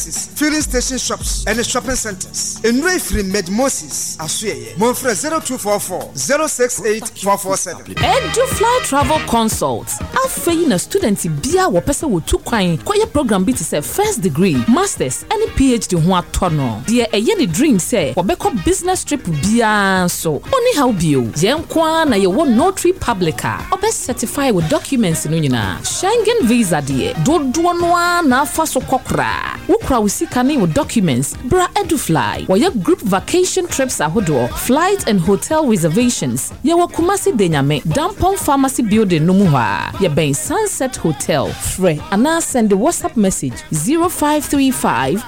filling station shops and shopping centers. In Rayfree Med Moses, Asweye, Monfre 0244 068 447. Edufly Travel Consults. Afei na student bia wo pese wo tu kwan koye program bi te say first degree, masters, any PhD ho atono. De eye ne dream say wo beko business trip bia so. Oni how bio. Yenkwa na ye wo notary publica. Obe certify with documents no nyina. Schengen visa de dodo no na afa so kokra. Ukra usikani with documents. Bra Edufly. Wo ye group vacation trips ahodo, flight and hotel reservations. Ye wo Kumasi Denyame, Dampon Pharmacy Building no mu ha. Ye ben Sunset Hotel. Free and send the WhatsApp message 0535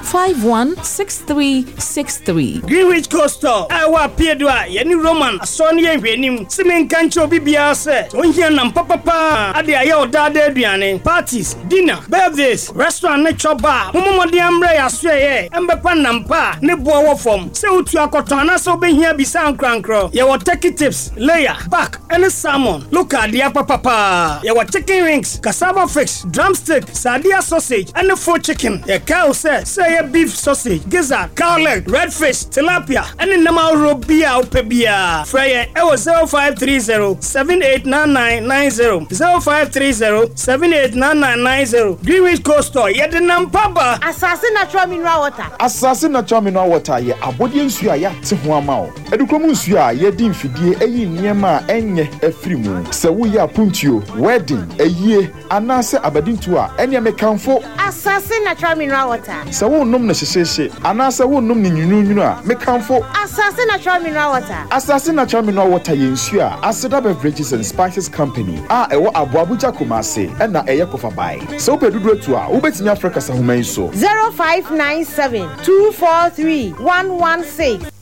516363. Greenwich Coastal. Awa Piedwa, Yeni Roman, Sonny and Venim, Simen Cancho Bibia set. Onhian Papa, Adi Ayo Dade Diane, parties, dinner, birthdays, restaurant, nature bar, Momo Diambre, Asway, Embepan Nampa, Nebo Form, Seutua Cotana, so be here beside Crankro. You will take it tips, layer, back, and a salmon. Look at the papa. You will chicken wings, cassava fish, drumstick, sardia sausage, and the full chicken. A cow says, say a beef sausage, gizzard, cow leg, redfish, tilapia, and the Namaro Bia Pebia. Freya, 0530 789990. 0530 789990. Greenwich Coastal, yet the Nampaba. Assassin natural mineral water. Assassin natural mineral water, ye abodian suya ya Tihuamao. Edukomu suya ye din fidie eyi niema enye efrimu. Se wo ya puntio, wedding, eye, anase abadintu a enye mekanfo. Assassin natural mineral water. Se wo nom na hyehyehye, anase wo nom ni nyunyunu a mekanfo. Assassin natural mineral water. Assassin natural mineral water ye nsuya, Aseda Beverages and Spices Company. Ewo Abuabuja Kumase, na eye kofa bai. Se wo pedudro tu a, wo betimi Africa sa human so. 0597 243 116.